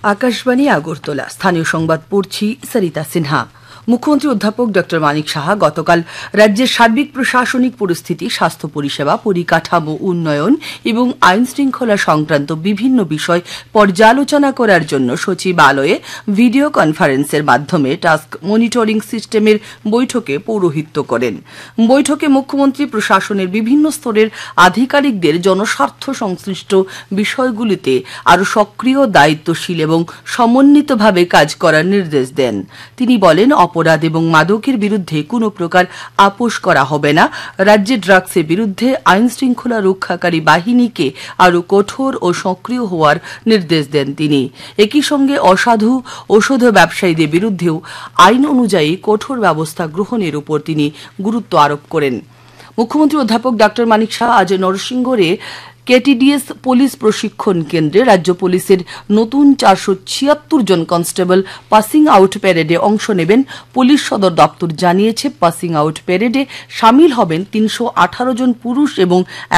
আকাশবাণী আগরতলা স্থানীয় সংবাদ পড়ছি সরিতা সিনহা। মুখ্যমন্ত্রী অধ্যাপক ড মানিক সাহা গতকাল রাজ্যের সার্বিক প্রশাসনিক পরিস্থিতি, স্বাস্থ্য পরিষেবা, পরিকাঠামো উন্নয়ন এবং আইন শৃঙ্খলা সংক্রান্ত বিভিন্ন বিষয় পর্যালোচনা করার জন্য সচিবালয়ে ভিডিও কনফারেন্সের মাধ্যমে টাস্ক মনিটরিং সিস্টেমের বৈঠকে পৌরোহিত্য করেন। বৈঠকে মুখ্যমন্ত্রী প্রশাসনের বিভিন্ন স্তরের আধিকারিকদের জনস্বার্থ সংশ্লিষ্ট বিষয়গুলিতে আরও সক্রিয়, দায়িত্বশীল এবং সমন্বিতভাবে কাজ করার নির্দেশ দেন। তিনি বলেন, অপরাধ এবং মাদকের বিরুদ্ধে কোনো প্রকার আপোষ করা হবে না। রাজ্যে ড্রাগসের বিরুদ্ধে আইন শৃঙ্খলা রক্ষাকারী বাহিনীকে আরও কঠোর ও সক্রিয় হওয়ার নির্দেশ দেন তিনি। একই সঙ্গে অসাধু ঔষধ ব্যবসায়ীদের বিরুদ্ধেও আইন অনুযায়ী কঠোর ব্যবস্থা গ্রহণের উপর তিনি গুরুত্ব আরোপ করেন। মুখ্যমন্ত্রী অধ্যাপক ড মানিক শাহ আজ নরসিংগড়ে কেটিডিএস পুলিশ প্রশিক্ষণ কেন্দ্রে রাজ্য পুলিশের নতুন 476 জন কনস্টেবল পাসিং আউট প্যারেডে অংশ নেবেন। পুলিশ সদর দপ্তর জানিয়েছে, পাসিং আউট প্যারেডে সামিল হবেন 318 জন পুরুষ এবং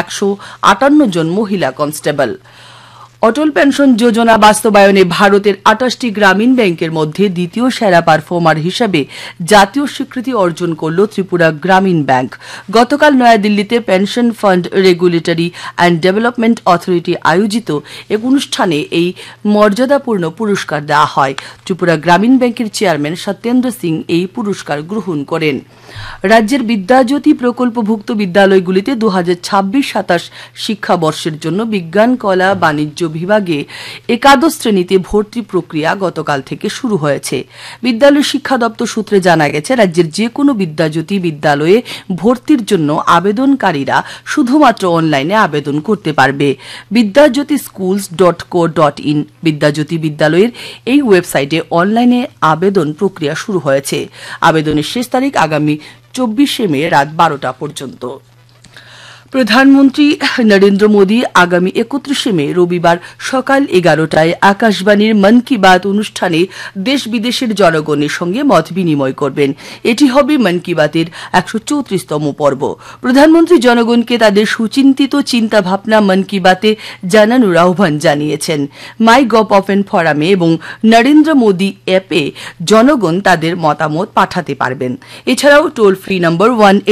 158 জন মহিলা কনস্টেবল। অটল পেনশন যোজনা বাস্তবায়নে ভারতের 28টি গ্রামীণ ব্যাংকের মধ্যে দ্বিতীয় সেরা পারফর্মার হিসেবে জাতীয় স্বীকৃতি অর্জন করল ত্রিপুরা গ্রামীণ ব্যাংক। গতকাল নয়াদিল্লিতে pension fund regulatory and development authority আয়োজিত এক অনুষ্ঠানে এই মর্যাদাপূর্ণ পুরস্কার দেওয়া হয়। ত্রিপুরা গ্রামীণ ব্যাংকের চেয়ারম্যান সত্যেন্দ্র সিং এই পুরস্কার গ্রহণ করেন। রাজ্যের বিদ্যাজ্যোতি প্রকল্পভুক্ত বিদ্যালয়গুলিতে 2026-27 শিক্ষাবর্ষের জন্য বিজ্ঞান, কলা, বাণিজ্য বিভাগে একাদশ শ্রেণীতে ভর্তি প্রক্রিয়া গতকাল থেকে শুরু হয়েছে। বিদ্যালয় শিক্ষা দপ্তর সূত্রে জানা গেছে, রাজ্যের যে কোনো বিদ্যাজ্যোতি বিদ্যালয়ে ভর্তির জন্য আবেদনকারীরা শুধুমাত্র অনলাইনে আবেদন করতে পারবে। বিদ্যাজ্যোতি schools.co.in বিদ্যাজ্যোতি বিদ্যালয়ের এই ওয়েবসাইটে অনলাইনে আবেদন প্রক্রিয়া শুরু হয়েছে। আবেদনের শেষ তারিখ আগামী 24শে মে রাত 12টা পর্যন্ত। প্রধানমন্ত্রী নরেন্দ্র মোদী আগামী 31শে মে রবিবার সকাল 11টায় আকাশবাণীর মন কি বাত অনুষ্ঠানে দেশ বিদেশের জনগণের সঙ্গে মত বিনিময় করবেন। এটি হবে মন কি বাতের 134তম পর্ব। প্রধানমন্ত্রী জনগণকে তাদের সুচিন্তিত চিন্তাভাবনা মন কি বাতে জানানোর আহ্বান জানিয়েছেন। মাই গভ ওপেন ফোরামে এবং নরেন্দ্র মোদী অ্যাপে জনগণ তাদের মতামত পাঠাতে পারবেন। এছাড়াও টোল ফ্রি নম্বর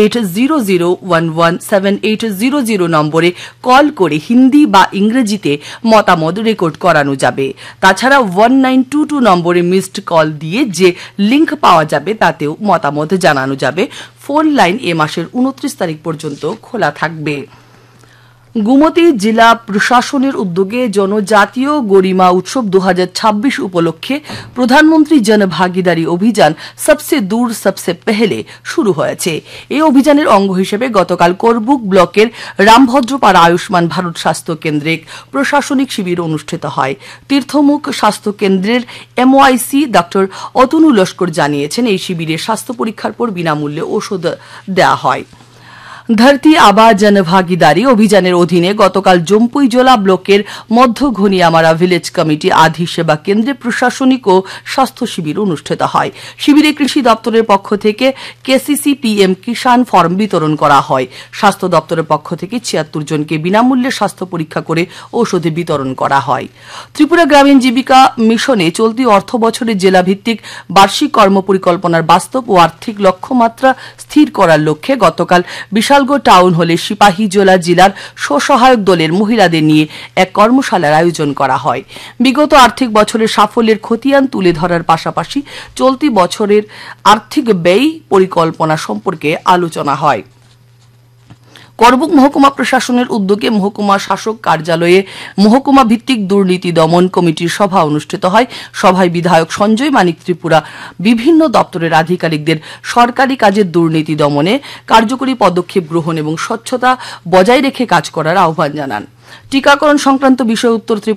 1800117800 নম্বরে কল করে হিন্দি বা ইংরেজিতে মতামত রেকর্ড করানো যাবে। তাছাড়া 1922 নম্বরে মিসড কল দিয়ে যে লিংক পাওয়া যাবে তাতেও মতামত জানানো যাবে। ফোন লাইন এ মাসের 29 তারিখ পর্যন্ত খোলা থাকবে। গুমতি জেলা প্রশাসনের উদ্যোগে জনজাতীয় গরিমা উৎসব 2026 উপলক্ষে প্রধানমন্ত্রী জনভাগিদারি অভিযান সবসে দূর সবসে পেহলে শুরু হয়েছে। এই অভিযানের অঙ্গ হিসেবে গতকাল করবুক ব্লকের রামভদ্রপাড়া আয়ুষ্মান ভারত স্বাস্থ্য কেন্দ্রে এক প্রশাসনিক শিবির অনুষ্ঠিত হয়। তীর্থমুখ স্বাস্থ্য কেন্দ্রের MYC ডা অতনু লস্কর জানিয়েছেন, এই শিবিরে স্বাস্থ্য পরীক্ষার পর বিনামূল্যে ওষুধ দেওয়া হয়। ধরতি আবা জনভাগিদারি অভিযানের অধীনে গতকাল জম্পুইজলা ব্লকের মধ্য ঘনিয়ামারা ভিলেজ কমিটি আধি সেবা কেন্দ্রে প্রশাসনিক ও স্বাস্থ্য শিবির অনুষ্ঠিত হয়। শিবিরে কৃষি দপ্তরের পক্ষ থেকে KCC PM কিষাণ ফর্ম বিতরণ করা হয়। স্বাস্থ্য দপ্তরের পক্ষ থেকে 76 জনকে বিনামূল্যে স্বাস্থ্য পরীক্ষা করে ঔষধ বিতরণ করা হয়। ত্রিপুরা গ্রামীণ জীবিকা মিশনে চলতি অর্থ বছরে জেলাভিত্তিক বার্ষিক কর্মপরিকল্পনার বাস্তব ও আর্থিক লক্ষ্যমাত্রা স্থির করার লক্ষ্যে গতকাল বিশালগড় টাউন হলে সিপাহীজলা জেলার স্বসহায়ক দলের মহিলাদের নিয়ে এক কর্মশালার আয়োজন করা হয়। বিগত আর্থিক বছরের সাফল্যের খতিয়ান তুলে ধরার পাশাপাশি চলতি বছরের আর্থিক ব্যয় পরিকল্পনা সম্পর্কে আলোচনা হয়। করবুক মহকুমা প্রশাসনের উদ্যোগে মহকুমা শাসক কার্যালয়ে মহকুমা ভিত্তিক দুর্নীতি দমন কমিটির সভা অনুষ্ঠিত হয়। সভায় বিধায়ক সঞ্জয় মানিক ত্রিপুরা বিভিন্ন দপ্তরের আধিকারিকদের সরকারি কাজের দুর্নীতি দমনে কার্যকরী পদক্ষেপ গ্রহণ এবং স্বচ্ছতা বজায় রেখে কাজ করার আহ্বান জানান। টিকাকরণ সংক্রান্ত বিষয় উত্তর